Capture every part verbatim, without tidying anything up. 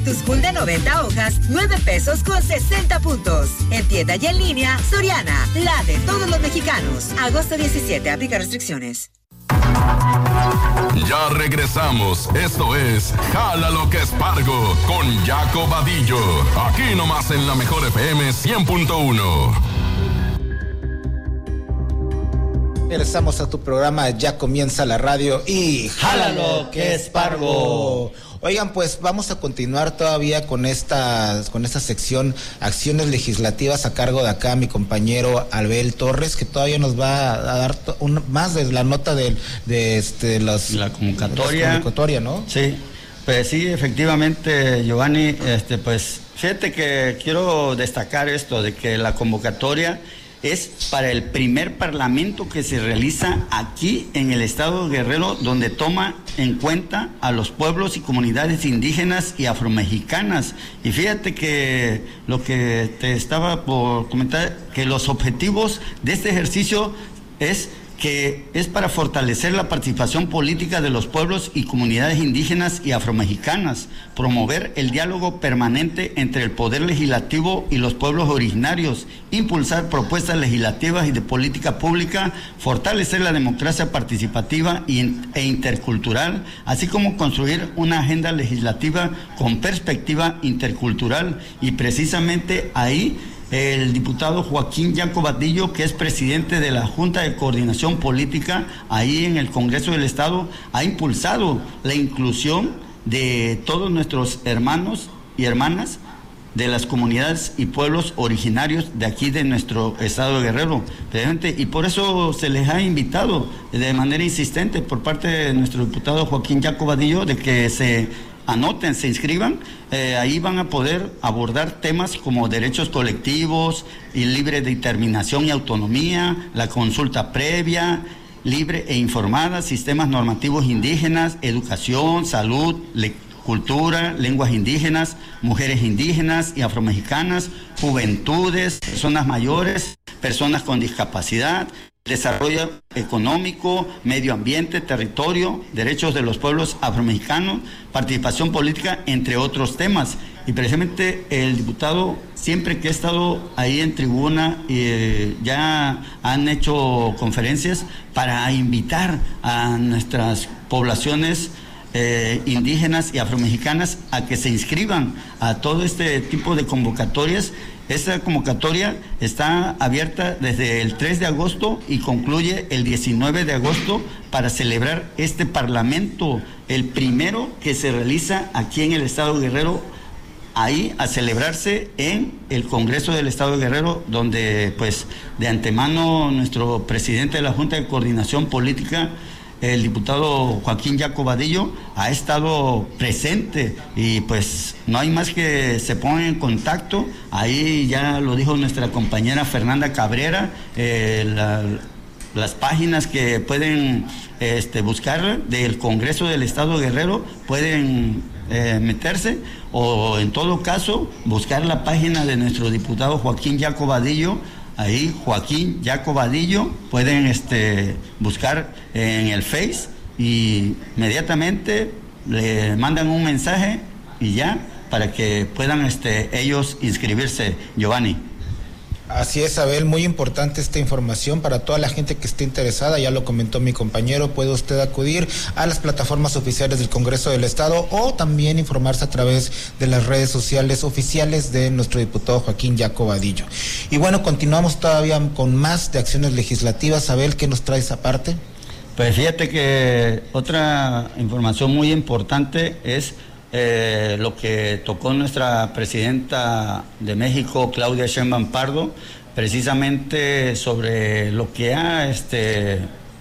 Cactus Cool de noventa hojas, nueve pesos con sesenta puntos. En tienda y en línea, Soriana, la de todos los mexicanos. Agosto diecisiete, aplica restricciones. Ya regresamos. Esto es Jala lo que es Pargo con Jaco Vadillo. Aquí nomás en la mejor F M cien punto uno. Regresamos a tu programa, ya comienza la radio y Jala lo que es Pargo. Oigan, pues vamos a continuar todavía con esta, con esta sección acciones legislativas a cargo de acá mi compañero Abel Torres, que todavía nos va a dar un, más de la nota de, de este los, la convocatoria. La convocatoria, ¿no? Sí, pues sí, efectivamente, Giovanni, este, pues fíjate que quiero destacar esto de que la convocatoria es para el primer parlamento que se realiza aquí en el estado de Guerrero, donde toma en cuenta a los pueblos y comunidades indígenas y afromexicanas. Y fíjate que lo que te estaba por comentar, que los objetivos de este ejercicio es que es para fortalecer la participación política de los pueblos y comunidades indígenas y afromexicanas, promover el diálogo permanente entre el poder legislativo y los pueblos originarios, impulsar propuestas legislativas y de política pública, fortalecer la democracia participativa e intercultural, así como construir una agenda legislativa con perspectiva intercultural. Y precisamente ahí el diputado Joaquín Jaco Vadillo, que es presidente de la Junta de Coordinación Política ahí en el Congreso del Estado, ha impulsado la inclusión de todos nuestros hermanos y hermanas de las comunidades y pueblos originarios de aquí de nuestro estado de Guerrero, y por eso se les ha invitado de manera insistente por parte de nuestro diputado Joaquín Jaco Vadillo de que se anoten, se inscriban, eh, ahí van a poder abordar temas como derechos colectivos y libre determinación y autonomía, la consulta previa, libre e informada, sistemas normativos indígenas, educación, salud, le- cultura, lenguas indígenas, mujeres indígenas y afromexicanas, juventudes, personas mayores, personas con discapacidad, desarrollo económico, medio ambiente, territorio, derechos de los pueblos afromexicanos, participación política, entre otros temas. Y precisamente el diputado, siempre que ha estado ahí en tribuna, eh, ya han hecho conferencias para invitar a nuestras poblaciones Eh, indígenas y afromexicanas a que se inscriban a todo este tipo de convocatorias. Esta convocatoria está abierta desde el tres de agosto y concluye el diecinueve de agosto para celebrar este parlamento, el primero que se realiza aquí en el estado de Guerrero, ahí a celebrarse en el Congreso del Estado de Guerrero, donde pues de antemano nuestro presidente de la Junta de Coordinación Política, el diputado Joaquín Jaco Vadillo, ha estado presente y pues no hay más que se pongan en contacto. Ahí ya lo dijo nuestra compañera Fernanda Cabrera, eh, la, las páginas que pueden este, buscar del Congreso del Estado de Guerrero, pueden eh, meterse, o en todo caso buscar la página de nuestro diputado Joaquín Jaco Vadillo. Ahí, Joaquín Jaco Vadillo, pueden este, buscar en el Face y inmediatamente le mandan un mensaje y ya, para que puedan este, ellos inscribirse, Giovanni. Así es, Abel, muy importante esta información para toda la gente que esté interesada, ya lo comentó mi compañero, puede usted acudir a las plataformas oficiales del Congreso del Estado o también informarse a través de las redes sociales oficiales de nuestro diputado Joaquín Jaco Vadillo. Y bueno, continuamos todavía con más de acciones legislativas. Abel, ¿qué nos traes aparte? Pues fíjate que otra información muy importante es Eh, lo que tocó nuestra presidenta de México, Claudia Sheinbaum Pardo, precisamente sobre lo que ha este,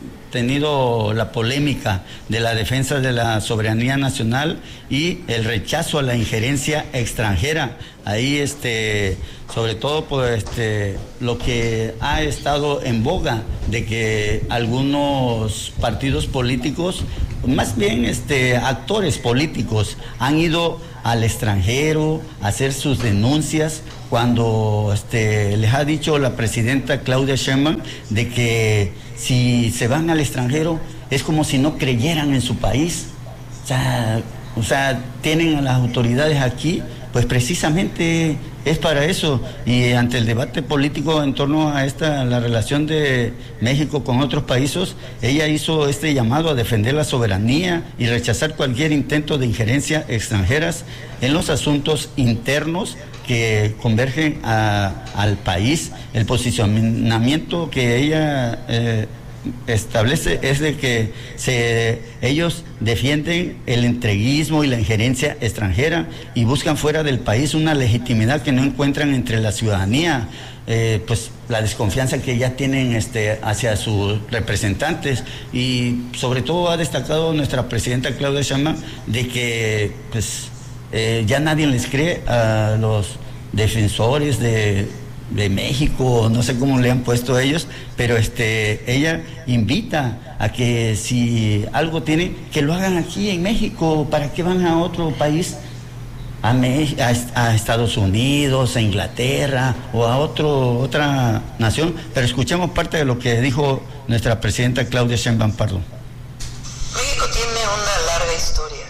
tenido la polémica de la defensa de la soberanía nacional y el rechazo a la injerencia extranjera. Ahí, este, sobre todo por este, lo que ha estado en boga de que algunos partidos políticos, más bien este, actores políticos, han ido al extranjero a hacer sus denuncias, cuando este, les ha dicho la presidenta Claudia Sheinbaum de que si se van al extranjero es como si no creyeran en su país. O sea, o sea, tienen a las autoridades aquí, pues precisamente es para eso. Y ante el debate político en torno a esta, la relación de México con otros países, ella hizo este llamado a defender la soberanía y rechazar cualquier intento de injerencia extranjeras en los asuntos internos que convergen a, al país. El posicionamiento que ella eh, establece es de que se, ellos defienden el entreguismo y la injerencia extranjera y buscan fuera del país una legitimidad que no encuentran entre la ciudadanía, eh, pues la desconfianza que ya tienen este, hacia sus representantes. Y sobre todo ha destacado nuestra presidenta Claudia Sheinbaum de que pues eh, ya nadie les cree a los defensores de de México, no sé cómo le han puesto a ellos, pero este, ella invita a que si algo tienen, que lo hagan aquí en México. ¿Para qué van a otro país? A, Me- a, a Estados Unidos, a Inglaterra o a otro, otra nación. Pero escuchemos parte de lo que dijo nuestra presidenta Claudia Sheinbaum Pardo. México tiene una larga historia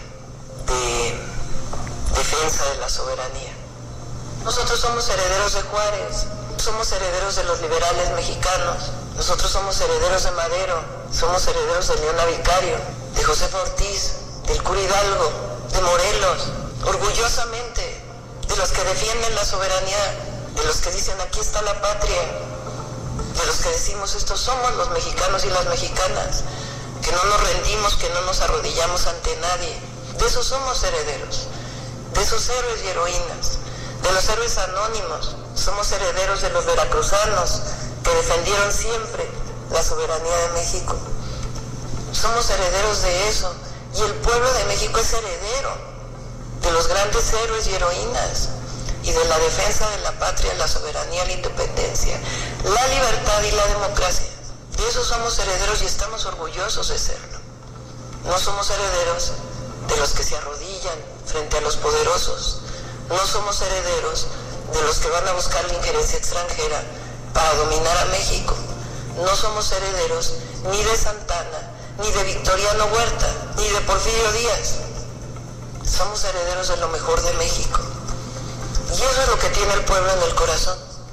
de defensa de la soberanía. Nosotros somos herederos de Juárez, somos herederos de los liberales mexicanos, nosotros somos herederos de Madero, somos herederos de Leona Vicario, de Josefa Ortiz, del cura Hidalgo, de Morelos, orgullosamente de los que defienden la soberanía, de los que dicen aquí está la patria, de los que decimos estos somos los mexicanos y las mexicanas, que no nos rendimos, que no nos arrodillamos ante nadie. De esos somos herederos, de esos héroes y heroínas. De los héroes anónimos, somos herederos de los veracruzanos que defendieron siempre la soberanía de México. Somos herederos de eso, y el pueblo de México es heredero de los grandes héroes y heroínas y de la defensa de la patria, la soberanía, la independencia, la libertad y la democracia. De eso somos herederos y estamos orgullosos de serlo. No somos herederos de los que se arrodillan frente a los poderosos. No somos herederos de los que van a buscar la injerencia extranjera para dominar a México. No somos herederos ni de Santana, ni de Victoriano Huerta, ni de Porfirio Díaz. Somos herederos de lo mejor de México. Y eso es lo que tiene el pueblo en el corazón.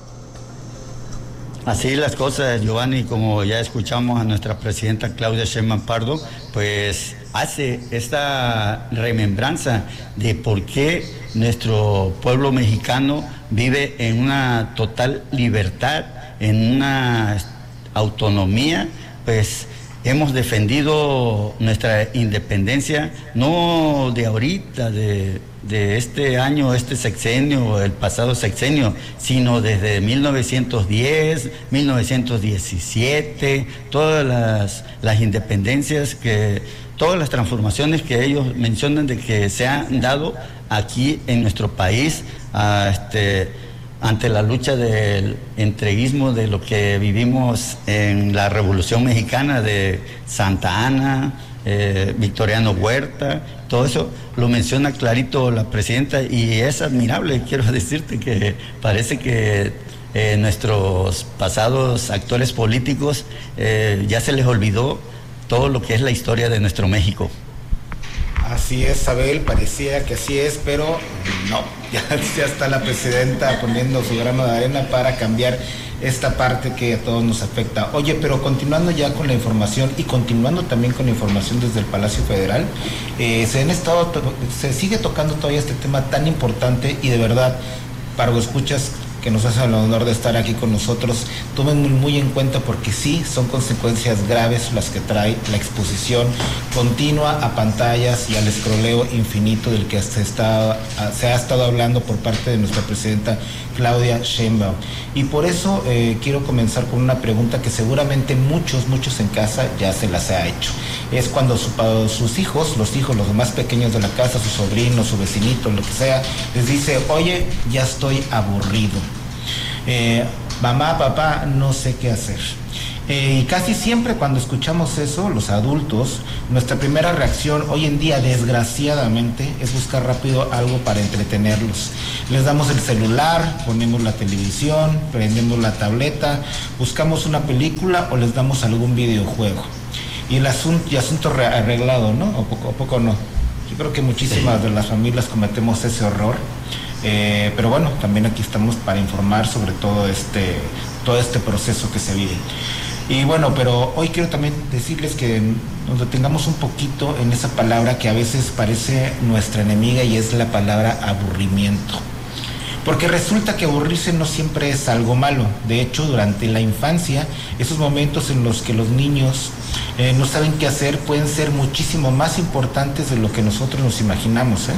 Así las cosas, Giovanni, como ya escuchamos a nuestra presidenta Claudia Sheinbaum Pardo, pues hace esta remembranza de por qué nuestro pueblo mexicano vive en una total libertad, en una autonomía. Pues hemos defendido nuestra independencia, no de ahorita, de, de este año, este sexenio, el pasado sexenio, sino desde mil novecientos diez, mil novecientos diecisiete, todas las, las independencias, que, todas las transformaciones que ellos mencionan de que se han dado aquí en nuestro país, a este, ante la lucha del entreguismo de lo que vivimos en la Revolución Mexicana de Santa Anna, eh, Victoriano Huerta, todo eso lo menciona clarito la presidenta y es admirable. Quiero decirte que parece que eh, nuestros pasados actores políticos eh, ya se les olvidó todo lo que es la historia de nuestro México. Así es, Abel, parecía que así es, pero no, ya, ya está la presidenta poniendo su grano de arena para cambiar esta parte que a todos nos afecta. Oye, pero continuando ya con la información y continuando también con la información desde el Palacio Federal, eh, se han estado, se sigue tocando todavía este tema tan importante y de verdad, Pargo, escuchas que nos hacen el honor de estar aquí con nosotros, tomen muy, muy en cuenta porque sí, son consecuencias graves las que trae la exposición continua a pantallas y al escroleo infinito del que se, está, se ha estado hablando por parte de nuestra presidenta Claudia Sheinbaum. Y por eso eh, quiero comenzar con una pregunta que seguramente muchos, muchos en casa ya se las ha hecho. Es cuando su, sus hijos, los hijos, los más pequeños de la casa, sus sobrinos, su vecinito, lo que sea, les dice, oye, ya estoy aburrido. Eh, mamá, papá, no sé qué hacer. Eh, y casi siempre cuando escuchamos eso, los adultos, nuestra primera reacción hoy en día, desgraciadamente, es buscar rápido algo para entretenerlos. Les damos el celular, ponemos la televisión, prendemos la tableta, buscamos una película o les damos algún videojuego. Y el asunto, y asunto arreglado, ¿no? ¿O poco, o poco no? Yo creo que muchísimas de las familias cometemos ese horror, eh, pero bueno, también aquí estamos para informar sobre todo este, todo este proceso que se vive. Y bueno, pero hoy quiero también decirles que nos detengamos un poquito en esa palabra que a veces parece nuestra enemiga, y es la palabra aburrimiento. Porque resulta que aburrirse no siempre es algo malo. De hecho, durante la infancia, esos momentos en los que los niños eh, no saben qué hacer pueden ser muchísimo más importantes de lo que nosotros nos imaginamos, ¿eh?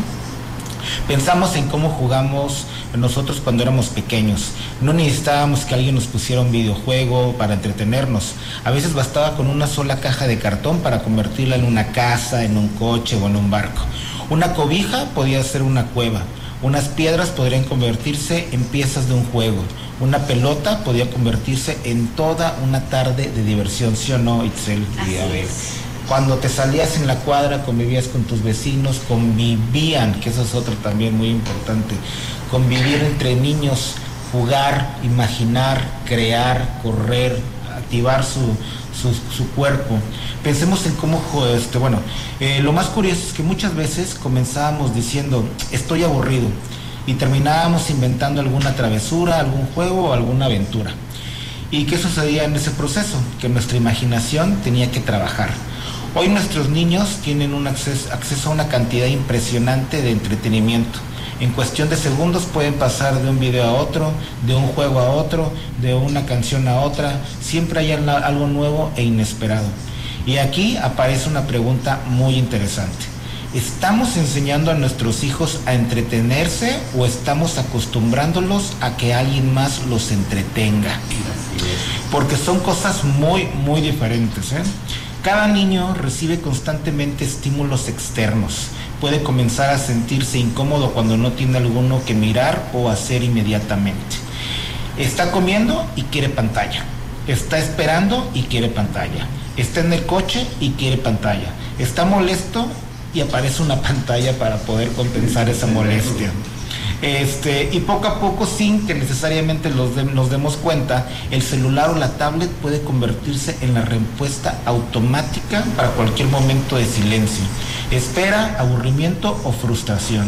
Pensamos en cómo jugamos nosotros cuando éramos pequeños. No necesitábamos que alguien nos pusiera un videojuego para entretenernos. A veces bastaba con una sola caja de cartón para convertirla en una casa, en un coche o en un barco. Una cobija podía ser una cueva. Unas piedras podrían convertirse en piezas de un juego. Una pelota podía convertirse en toda una tarde de diversión, ¿sí o no, Itzel y Abel? Cuando te salías en la cuadra, convivías con tus vecinos, convivían, que eso es otro también muy importante, convivir entre niños, jugar, imaginar, crear, correr, activar su, su, su cuerpo. Pensemos en cómo, este, bueno, eh, lo más curioso es que muchas veces comenzábamos diciendo, estoy aburrido, y terminábamos inventando alguna travesura, algún juego o alguna aventura. ¿Y qué sucedía en ese proceso? Que nuestra imaginación tenía que trabajar. Hoy nuestros niños tienen un acceso, acceso a una cantidad impresionante de entretenimiento. En cuestión de segundos pueden pasar de un video a otro, de un juego a otro, de una canción a otra. Siempre hay algo nuevo e inesperado. Y aquí aparece una pregunta muy interesante. ¿Estamos enseñando a nuestros hijos a entretenerse o estamos acostumbrándolos a que alguien más los entretenga? Porque son cosas muy, muy diferentes, ¿eh? Cada niño recibe constantemente estímulos externos. Puede comenzar a sentirse incómodo cuando no tiene alguno que mirar o hacer inmediatamente. Está comiendo y quiere pantalla. Está esperando y quiere pantalla. Está en el coche y quiere pantalla. Está molesto y aparece una pantalla para poder compensar esa molestia. Este, y poco a poco, sin que necesariamente los de, nos demos cuenta, el celular o la tablet puede convertirse en la respuesta automática para cualquier momento de silencio, espera, aburrimiento o frustración.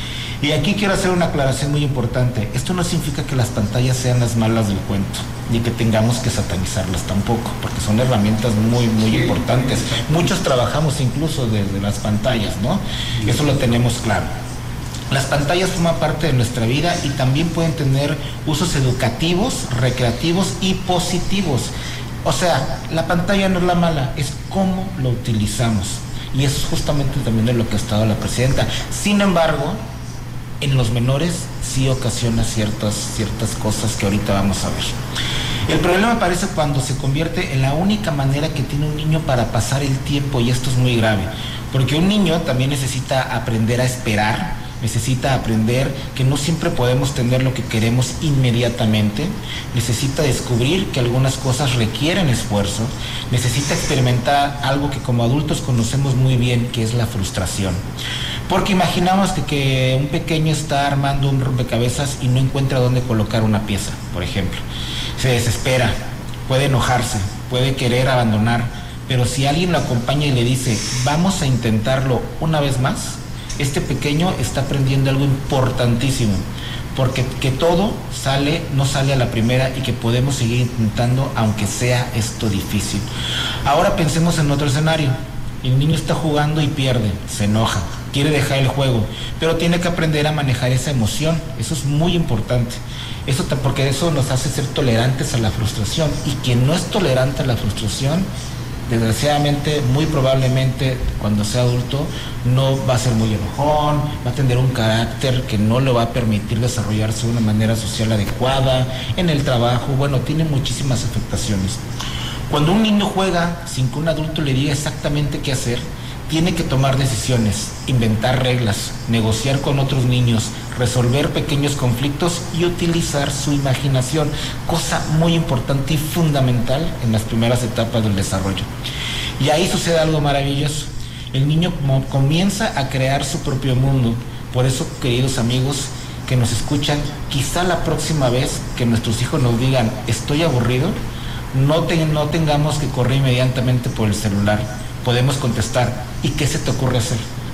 Y aquí quiero hacer una aclaración muy importante. Esto no significa que las pantallas sean las malas del cuento, ni que tengamos que satanizarlas tampoco, porque son herramientas muy, muy importantes. Muchos trabajamos incluso desde las pantallas, ¿no? Eso lo tenemos claro. Las pantallas forman parte de nuestra vida y también pueden tener usos educativos, recreativos y positivos. O sea, la pantalla no es la mala, es cómo lo utilizamos. Y eso es justamente también de lo que ha estado la presidenta. Sin embargo, en los menores sí ocasiona ciertas, ciertas cosas que ahorita vamos a ver. El problema aparece cuando se convierte en la única manera que tiene un niño para pasar el tiempo, y esto es muy grave, porque un niño también necesita aprender a esperar, necesita aprender que no siempre podemos tener lo que queremos inmediatamente, necesita descubrir que algunas cosas requieren esfuerzo, necesita experimentar algo que como adultos conocemos muy bien, que es la frustración. Porque imaginamos que, que un pequeño está armando un rompecabezas y no encuentra dónde colocar una pieza, por ejemplo. Se desespera, puede enojarse, puede querer abandonar, pero si alguien lo acompaña y le dice, vamos a intentarlo una vez más, este pequeño está aprendiendo algo importantísimo, porque que todo sale, no sale a la primera y que podemos seguir intentando aunque sea esto difícil. Ahora pensemos en otro escenario. El niño está jugando y pierde, se enoja, quiere dejar el juego, pero tiene que aprender a manejar esa emoción. Eso es muy importante. Eso porque eso nos hace ser tolerantes a la frustración, y quien no es tolerante a la frustración, desgraciadamente, muy probablemente cuando sea adulto no va a ser muy enojón, va a tener un carácter que no le va a permitir desarrollarse de una manera social adecuada, en el trabajo, bueno, tiene muchísimas afectaciones. Cuando un niño juega sin que un adulto le diga exactamente qué hacer, tiene que tomar decisiones, inventar reglas, negociar con otros niños, resolver pequeños conflictos y utilizar su imaginación, cosa muy importante y fundamental en las primeras etapas del desarrollo. Y ahí sucede algo maravilloso. El niño comienza a crear su propio mundo. Por eso, queridos amigos que nos escuchan, quizá la próxima vez que nuestros hijos nos digan estoy aburrido, no, te, no tengamos que correr inmediatamente por el celular. Podemos contestar, ¿y qué se te ocurre hacer?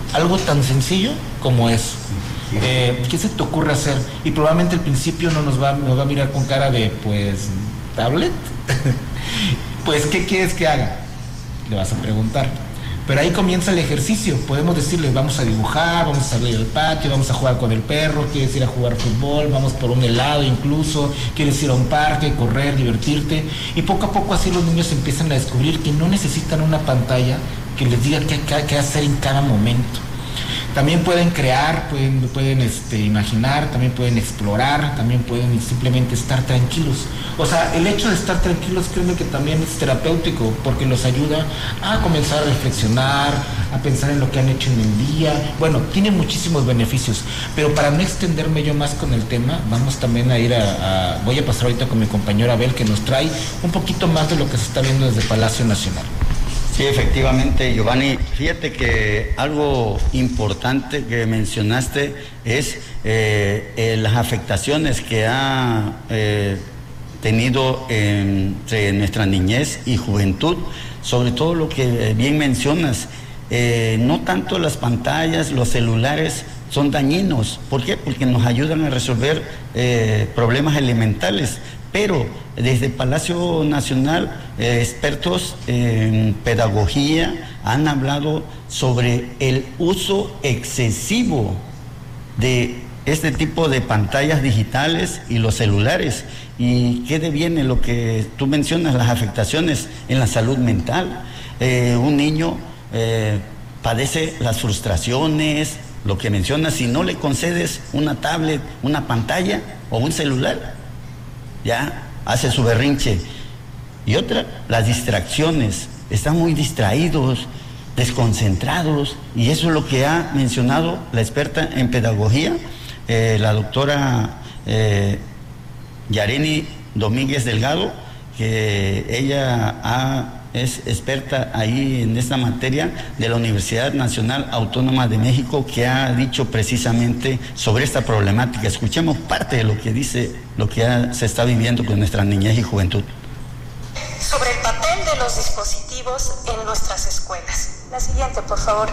Algo tan sencillo como eso. Eh, ¿Qué se te ocurre hacer? Y probablemente al principio no nos va, nos va a mirar con cara de, pues, tablet. Pues, ¿qué quieres que haga? Le vas a preguntar. Pero ahí comienza el ejercicio. Podemos decirle, vamos a dibujar, vamos a salir al patio, vamos a jugar con el perro, quieres ir a jugar fútbol, vamos por un helado incluso, quieres ir a un parque, correr, divertirte. Y poco a poco así los niños empiezan a descubrir que no necesitan una pantalla que les diga qué, qué, qué hacer en cada momento. También pueden crear, pueden, pueden este, imaginar, también pueden explorar, también pueden simplemente estar tranquilos. O sea, el hecho de estar tranquilos, créeme que también es terapéutico, porque los ayuda a comenzar a reflexionar, a pensar en lo que han hecho en el día. Bueno, tiene muchísimos beneficios, pero para no extenderme yo más con el tema, vamos también a ir a, a voy a pasar ahorita con mi compañero Abel, que nos trae un poquito más de lo que se está viendo desde Palacio Nacional. Sí, efectivamente, Giovanni. Fíjate que algo importante que mencionaste es eh, eh, las afectaciones que ha eh, tenido entre nuestra niñez y juventud, sobre todo lo que bien mencionas. Eh, no tanto las pantallas, los celulares son dañinos. ¿Por qué? Porque nos ayudan a resolver eh, problemas elementales. Pero desde Palacio Nacional, eh, expertos en pedagogía han hablado sobre el uso excesivo de este tipo de pantallas digitales y los celulares. ¿Y qué deviene lo que tú mencionas, las afectaciones en la salud mental? Eh, un niño eh, padece las frustraciones, lo que mencionas, si no le concedes una tablet, una pantalla o un celular, ya hace su berrinche. Y otra, las distracciones, están muy distraídos, desconcentrados, y eso es lo que ha mencionado la experta en pedagogía, eh, la doctora eh, Yareni Domínguez Delgado, que ella ha, es experta ahí en esta materia de la Universidad Nacional Autónoma de México, que ha dicho precisamente sobre esta problemática. Escuchemos parte de lo que dice, lo que ha, se está viviendo con nuestra niñez y juventud. Sobre el papel de los dispositivos en nuestras escuelas. La siguiente, por favor.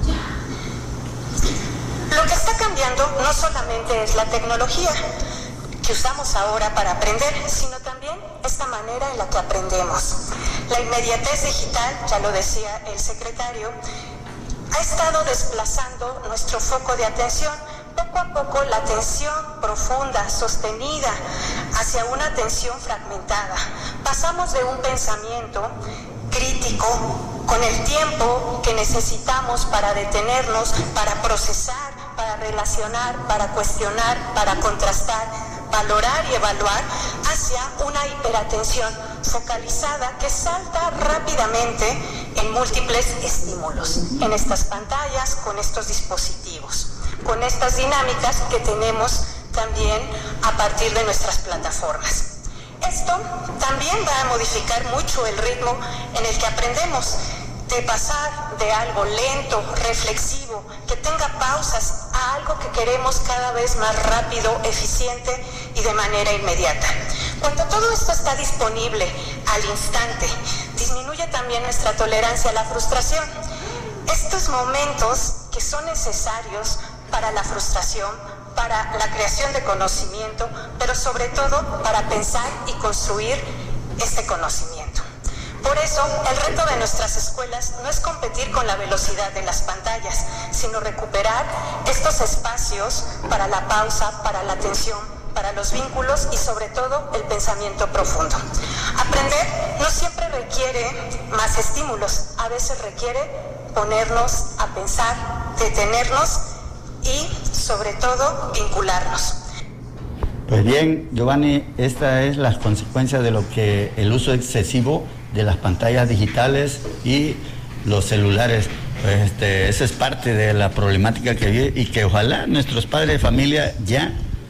Lo que está cambiando no solamente es la tecnología que usamos ahora para aprender, sino también esta manera en la que aprendemos. La inmediatez digital, ya lo decía el secretario, ha estado desplazando nuestro foco de atención. Poco a poco la atención profunda, sostenida, hacia una atención fragmentada. Pasamos de un pensamiento crítico, con el tiempo que necesitamos para detenernos, para procesar, para relacionar, para cuestionar, para contrastar, valorar y evaluar, hacia una hiperatención focalizada que salta rápidamente en múltiples estímulos, en estas pantallas, con estos dispositivos, con estas dinámicas que tenemos también a partir de nuestras plataformas. Esto también va a modificar mucho el ritmo en el que aprendemos, de pasar de algo lento, reflexivo, que tenga pausas, a algo que queremos cada vez más rápido, eficiente y de manera inmediata. Cuando todo esto está disponible al instante, disminuye también nuestra tolerancia a la frustración. Estos momentos que son necesarios para la frustración, para la creación de conocimiento, pero sobre todo para pensar y construir este conocimiento. Por eso, el reto de nuestras escuelas no es competir con la velocidad de las pantallas, sino recuperar estos espacios para la pausa, para la atención, para los vínculos y sobre todo el pensamiento profundo. Aprender no siempre requiere más estímulos, a veces requiere ponernos a pensar, detenernos y sobre todo vincularnos. Pues bien, Giovanni, esta es la consecuencia de lo que el uso excesivo de las pantallas digitales y los celulares. Pues este, esa es parte de la problemática que vive y que ojalá nuestros padres de familia ya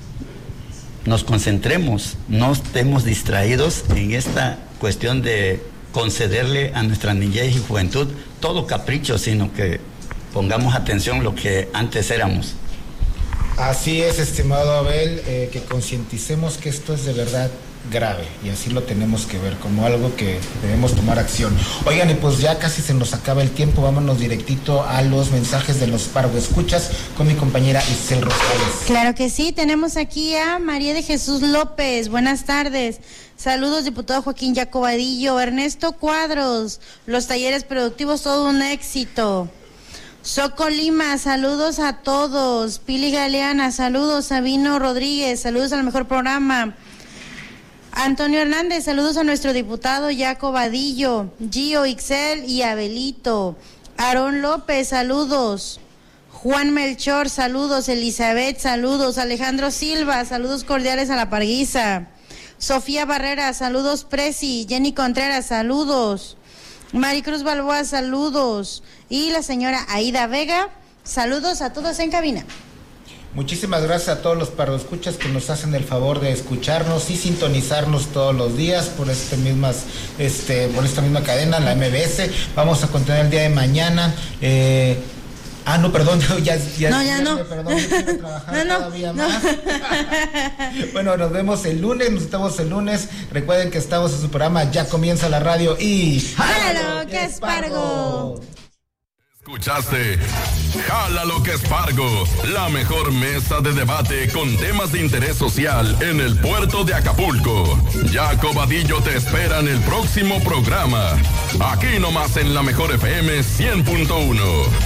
nos concentremos, no estemos distraídos en esta cuestión de concederle a nuestra niñez y juventud todo capricho, sino que pongamos atención a lo que antes éramos. Así es, estimado Abel, eh, que concienticemos que esto es de verdad grave y así lo tenemos que ver como algo que debemos tomar acción. Oigan, y pues ya casi se nos acaba el tiempo, vámonos directito a los mensajes de los Pargo Escuchas con mi compañera Isel Rosales. Claro que sí, tenemos aquí a María de Jesús López, buenas tardes. Saludos, diputado Joaquín Jacobadillo. Ernesto Cuadros, los talleres productivos, todo un éxito. Soco Lima, saludos a todos. Pili Galeana, saludos. Sabino Rodríguez, saludos al mejor programa. Antonio Hernández, saludos a nuestro diputado Jacobadillo. Gio, Ixel y Abelito. Aarón López, saludos. Juan Melchor, saludos. Elizabeth, saludos. Alejandro Silva, saludos cordiales a la Parguisa. Sofía Barrera, saludos. Presi. Jenny Contreras, saludos. Maricruz Balboa, saludos. Y la señora Aida Vega, saludos a todos en cabina. Muchísimas gracias a todos los parroescuchas que nos hacen el favor de escucharnos y sintonizarnos todos los días por este mismas, este, por esta misma cadena, la M B S. Vamos a continuar el día de mañana. Eh, ah, no, perdón, ya, ya, no, ya, ya no. Perdón, yo quiero trabajar no, todavía no. más. Bueno, nos vemos el lunes, nos estamos el lunes. Recuerden que estamos en su programa Ya Comienza la Radio y ¡Jálalo que es Pargo! Escuchaste Jálalo que es Pargo, la mejor mesa de debate con temas de interés social en el puerto de Acapulco. Jacobadillo te espera en el próximo programa. Aquí nomás en la mejor F M cien punto uno.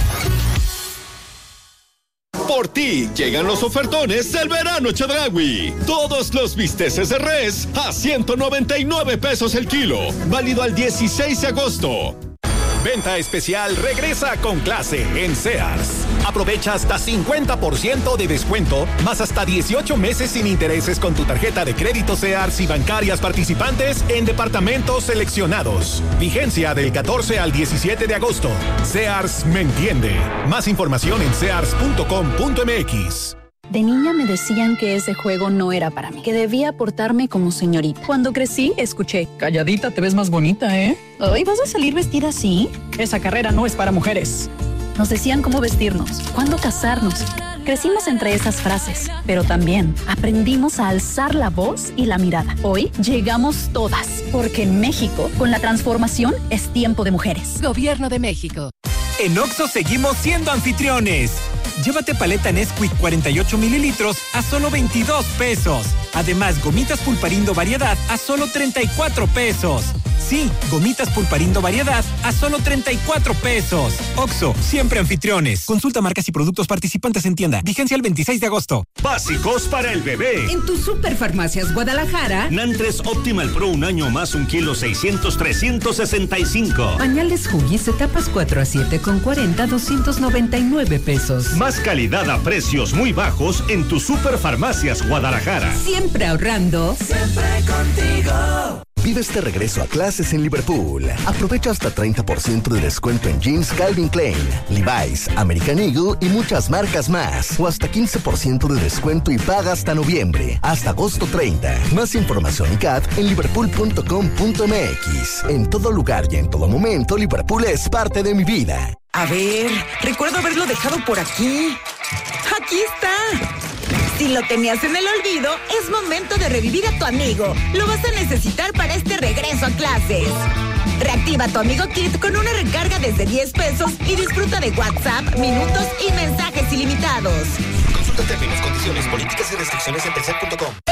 Por ti llegan los ofertones del verano Chedraui. Todos los bisteces de res a ciento noventa y nueve pesos el kilo. Válido al dieciséis de agosto. Venta especial regresa con clase en Sears. Aprovecha hasta cincuenta por ciento de descuento, más hasta dieciocho meses sin intereses con tu tarjeta de crédito Sears y bancarias participantes en departamentos seleccionados. Vigencia del catorce al diecisiete de agosto. Sears me entiende. Más información en sears punto com punto m x. De niña me decían que ese juego no era para mí, que debía portarme como señorita. Cuando crecí, escuché, calladita te ves más bonita, ¿eh? ¿Hoy vas a salir vestida así? Esa carrera no es para mujeres. Nos decían cómo vestirnos, cuándo casarnos. Crecimos entre esas frases, pero también aprendimos a alzar la voz y la mirada. Hoy llegamos todas, porque en México, con la transformación, es tiempo de mujeres. Gobierno de México. En Oxxo seguimos siendo anfitriones. Llévate paleta Nesquik cuarenta y ocho mililitros a solo veintidós pesos. Además, gomitas Pulparindo Variedad a solo treinta y cuatro pesos. Sí, gomitas Pulparindo Variedad a solo treinta y cuatro pesos. Oxxo, siempre anfitriones. Consulta marcas y productos participantes en tienda. Vigencia el veintiséis de agosto. Básicos para el bebé. En tu Superfarmacias Guadalajara. Nantres Optimal Pro un año más un kilo seiscientos, trescientos sesenta y cinco. Pañales Huggies etapas cuatro a siete con cuarenta, doscientos noventa y nueve pesos. Más calidad a precios muy bajos en tu Superfarmacias Guadalajara. Siempre ahorrando. Siempre contigo. Vive este regreso a clases en Liverpool. Aprovecha hasta treinta por ciento de descuento en jeans Calvin Klein, Levi's, American Eagle y muchas marcas más. O hasta quince por ciento de descuento y paga hasta noviembre, hasta agosto treinta. Más información y C A D en liverpool punto com punto m x. En todo lugar y en todo momento, Liverpool es parte de mi vida. A ver, recuerdo haberlo dejado por aquí. ¡Aquí está! Si lo tenías en el olvido, es momento de revivir a tu amigo. Lo vas a necesitar para este regreso a clases. Reactiva a tu Amigo Kit con una recarga desde diez pesos y disfruta de WhatsApp, minutos y mensajes ilimitados. Consulta términos, condiciones, políticas y restricciones en telcel punto com.